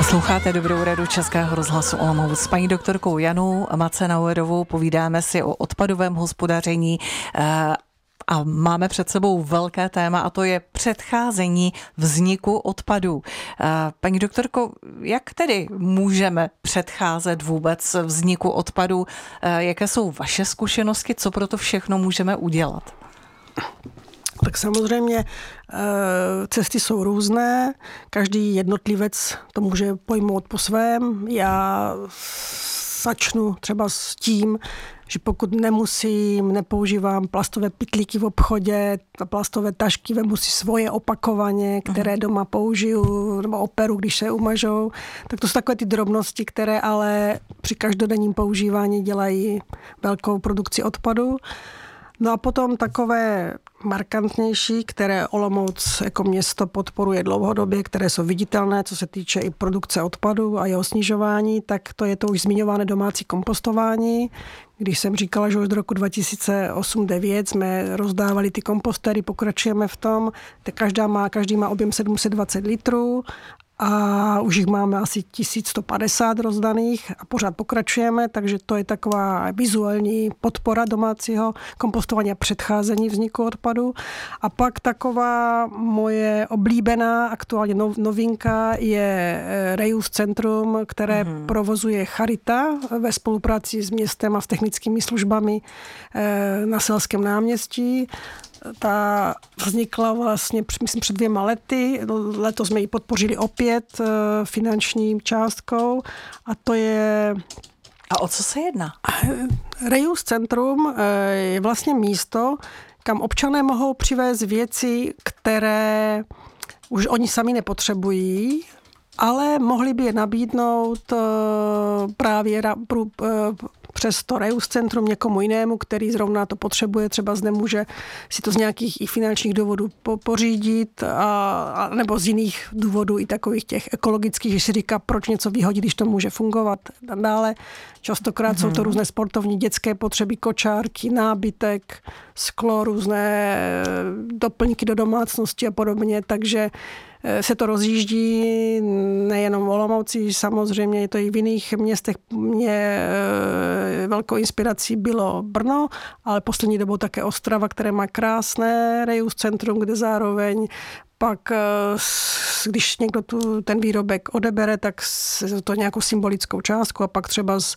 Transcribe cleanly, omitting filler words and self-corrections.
Posloucháte Dobrou radu Českého rozhlasu Olomouc. S paní doktorkou Janou Macenauerovou povídáme si o odpadovém hospodaření a máme před sebou velké téma a to je předcházení vzniku odpadů. Paní doktorko, jak tedy můžeme předcházet vůbec vzniku odpadů? Jaké jsou vaše zkušenosti? Co pro to všechno můžeme udělat? Tak samozřejmě cesty jsou různé, každý jednotlivec to může pojmout po svém. Já začnu třeba s tím, že pokud nepoužívám plastové pytlíky v obchodě, plastové tašky vemu si svoje opakovaně, které doma použiju, nebo operu, když se umažou. Tak to jsou takové ty drobnosti, které ale při každodenním používání dělají velkou produkci odpadu. No a potom takové markantnější, které Olomouc jako město podporuje dlouhodobě, které jsou viditelné, co se týče i produkce odpadu a jeho snižování, tak to je to už zmiňované domácí kompostování. Když jsem říkala, že už do roku 2008-2009 jsme rozdávali ty kompostery, pokračujeme v tom, každý má objem 720 litrů a už jich máme asi 1150 rozdaných a pořád pokračujeme, takže to je taková vizuální podpora domácího kompostování a předcházení vzniku odpadu. A pak taková moje oblíbená aktuálně novinka je Reuse centrum, které provozuje Charita ve spolupráci s městem a s technickými službami na Selském náměstí. Ta vznikla vlastně, myslím, před 2 lety. Letos jsme ji podpořili opět finanční částkou a to je... A o co se jedná? Reuse centrum je vlastně místo, kam občané mohou přivést věci, které už oni sami nepotřebují, ale mohli by je nabídnout právě přes to Reuse centrum někomu jinému, který zrovna to potřebuje, třeba nemůže si to z nějakých i finančních důvodů pořídit, a nebo z jiných důvodů i takových těch ekologických, že si říká, proč něco vyhodit, když to může fungovat dále. Častokrát jsou to různé sportovní dětské potřeby, kočárky, nábytek, sklo, různé doplňky do domácnosti a podobně, takže se to rozjíždí nejenom v Olomouci, samozřejmě je to i v jiných městech. Mě velkou inspirací bylo Brno, ale poslední dobou také Ostrava, které má krásné Reuse centrum, kde zároveň pak, když někdo ten výrobek odebere, tak to nějakou symbolickou částku a pak třeba